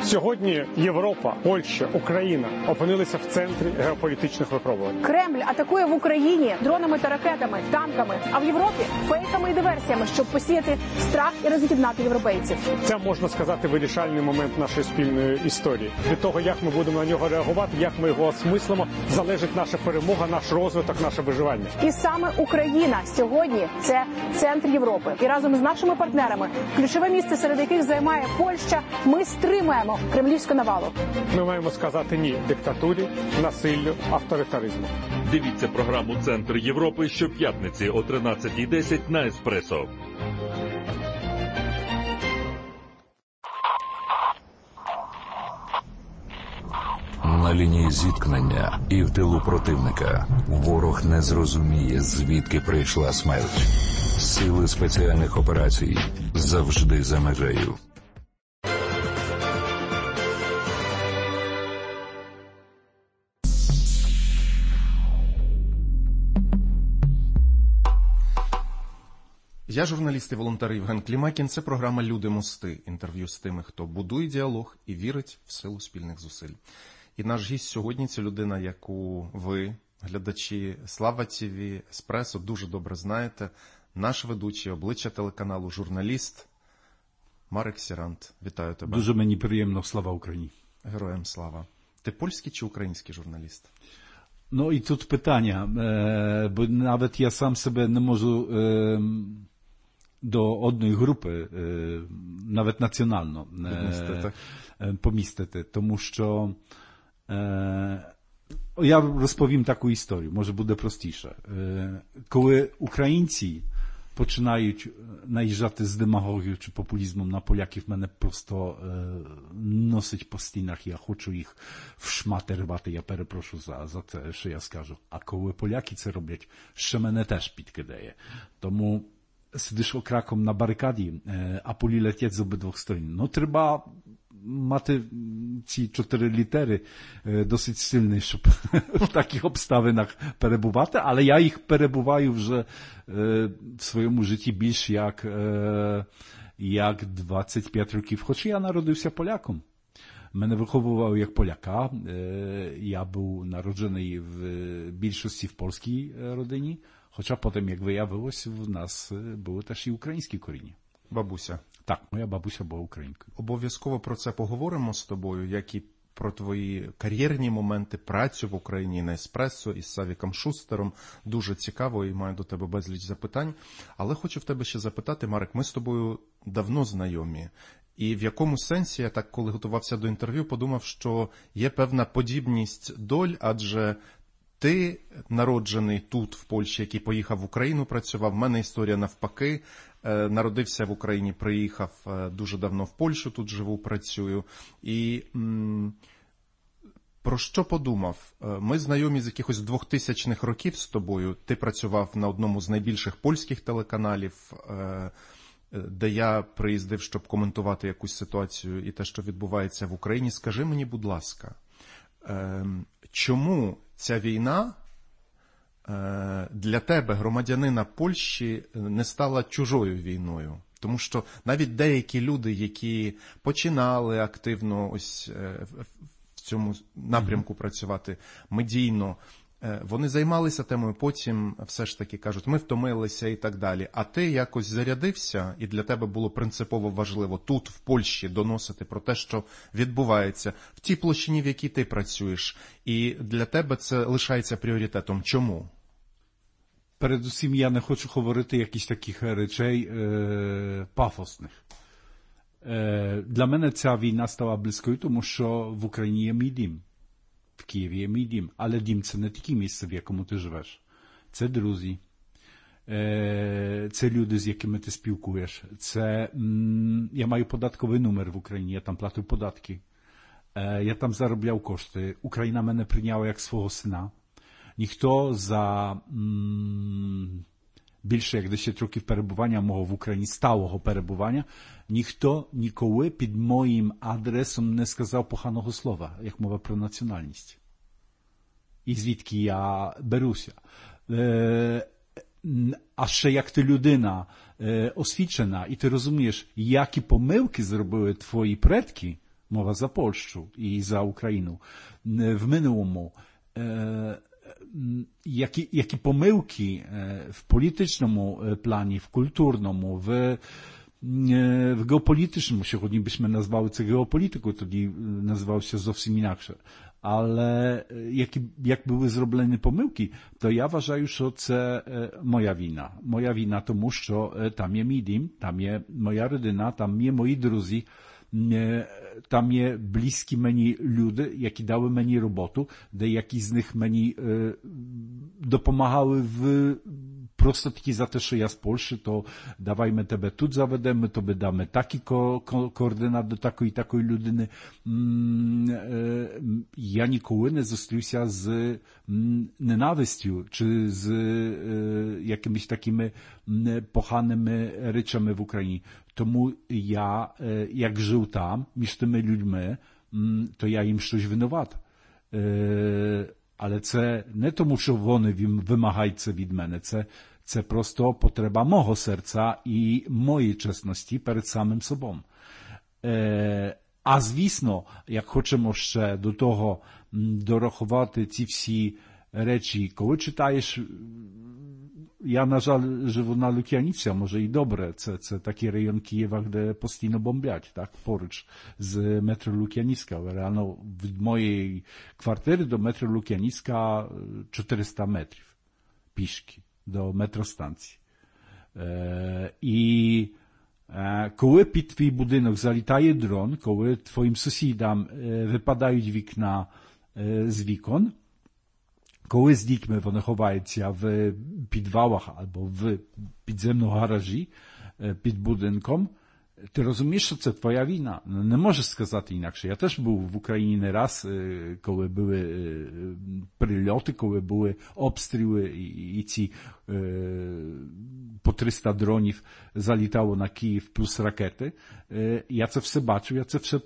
Сьогодні Європа, Польща, Україна опинилися в центрі геополітичних випробувань. Кремль атакує в Україні дронами та ракетами, танками, а в Європі фейками і диверсіями, щоб посіяти страх і роз'єднати європейців. Це, можна сказати, вирішальний момент нашої спільної історії. Від того, як ми будемо на нього реагувати, як ми його осмислимо, залежить наша перемога, наш розвиток, наше виживання. І саме Україна сьогодні – це центр Європи. І разом з нашими партнерами, ключове місце, серед яких займає Польща, ми стримуємо кремлівську навалу. Ми маємо сказати ні диктатурі, насиллю, авторитаризму. Дивіться програму «Центр Європи» щоп'ятниці о 13:10 на Еспресо. На лінії зіткнення і в тилу противника ворог не зрозуміє, звідки прийшла смерть. Сили спеціальних операцій завжди за межею. Я журналіст і волонтер Євген Клімакін. Це програма «Люди мости». Інтерв'ю з тими, хто будує діалог і вірить в силу спільних зусиль. І наш гість сьогодні – це людина, яку ви, глядачі Слава ТВ, Еспресо, дуже добре знаєте. Наш ведучий, обличчя телеканалу, журналіст Марек Сірант. Вітаю тебе. Дуже мені приємно. Слава Україні. Героям слава. Ти польський чи український журналіст? No i тут питання, бо навіть я сам себе не можу до одної групи, навіть національно, помістити, тому що я розповім таку історію, може буде простіше. Коли українці починають наїжджати з демагогією чи популізмом на поляків, мене просто носить по стінах, я хочу їх в шмати рвати, я перепрошу за те, що я скажу. А коли поляки це роблять, ще мене теж підкидає. Тому сидиш окраком на барикаді, а пулі летять з обидвох сторін. Ну, треба мати ці 4 літери досить сильні, щоб в таких обставинах перебувати, але я їх перебуваю вже в своєму житті більш як 25 років, хоч я народився поляком. Мене виховував як поляка, я був народжений в більшості в польській родині, хоча потім, як виявилось, в нас були теж і українські коріння. Бабуся. Так, моя бабуся була українкою. Обов'язково про це поговоримо з тобою, як і про твої кар'єрні моменти, працю в Україні на Еспресо із Савіком Шустером. Дуже цікаво і маю до тебе безліч запитань. Але хочу в тебе ще запитати, Марек, ми з тобою давно знайомі. І в якому сенсі, я так, коли готувався до інтерв'ю, подумав, що є певна подібність доль, адже ти народжений тут, в Польщі, який поїхав в Україну, працював. В мене історія навпаки. Народився в Україні, приїхав дуже давно в Польщу, тут живу, працюю. І про що подумав? Ми знайомі з якихось 2000-х років з тобою. Ти працював на одному з найбільших польських телеканалів, де я приїздив, щоб коментувати якусь ситуацію і те, що відбувається в Україні. Скажи мені, будь ласка, чому ця війна для тебе, громадянина Польщі, не стала чужою війною? Тому що навіть деякі люди, які починали активно ось в цьому напрямку працювати медійно, вони займалися темою, потім все ж таки кажуть, ми втомилися і так далі. А ти якось зарядився, і для тебе було принципово важливо тут, в Польщі, доносити про те, що відбувається в тій площині, в якій ти працюєш. І для тебе це лишається пріоритетом. Чому? Передусім, я не хочу говорити якісь таких речей пафосних. Для мене ця війна стала близькою, тому що в Україні є мій дім. В Києві є мій дім. Але дім – це не таке місце, в якому ти живеш. Це друзі. Це люди, з якими ти спілкуєш. Я маю податковий номер в Україні, я там платив податки. Я там заробляв кошти. Україна мене прийняла як свого сина. Ніхто за більше як 10 років перебування мого в Україні, сталого перебування, ніхто ніколи під моїм адресом не сказав поганого слова, як мова про національність. І звідки я беруся. А ще як ти людина освічена, і ти розумієш, які помилки зробили твої предки Мова за Польщу і за Україну. В минулому які помилки в політичному плані, в культурному, в geopolitycznym, сьогодні byśmy nazwali це geopolityką, тоді називався зовсім інакше. Але як були зроблені помилки, то я вважаю, що це моя вина. Моя вина тому, що там є мій дім, там є моя родина, там є мої друзі, там є близькі мені люди, які дали мені роботу, деякі з них мені допомагали просто таки за те, що я з Польщі, то давай ми тебе тут заведемо, тобі дамо такі координати до такої людини. Я ніколи не зустрівся з ненавистю чи з якимись такими поганими речами в Україні. Тому я, як жив там, між тими людьми, то я їм щось винуват. Але це не тому, що вони вимагають це від мене. Це просто потреба мого серця і моєї чесності перед самим собою. А звісно, як хочемо ще до того дорахувати ці всі речі, коли читаєш, я, на жаль, живу на Лук'янівці, а може і добре, це такий район Києва, де постійно бомблять, так, поруч з метро Лук'янівська, але реально від моєї квартири до метро Лук'янівська 400 метрів пішки до метростанції. І коли під твій будинок залітає дрон, коли твоїм сусідам випадають вікна з вікон, коли з дітьми вони ховаються в підвалах або в підземному гаражі під будинком, ти розумієш, що це твоя війна. Не можеш сказати інакше. Я теж був в Україні не раз, коли були прильоти, коли були обстріли і ці по 300 дронів залітало на Київ плюс ракети. Я це все бачив, я це все